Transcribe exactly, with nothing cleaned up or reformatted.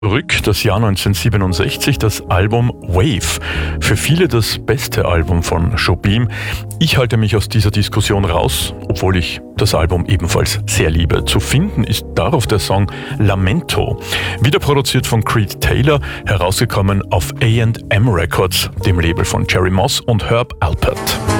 Zurück, das Jahr neunzehnhundertsiebenundsechzig, das Album Wave. Für viele das beste Album von Jobim. Ich halte mich aus dieser Diskussion raus, obwohl ich das Album ebenfalls sehr liebe. Zu finden ist darauf der Song Lamento. Wieder produziert von Creed Taylor, herausgekommen auf A and M Records, dem Label von Jerry Moss und Herb Alpert.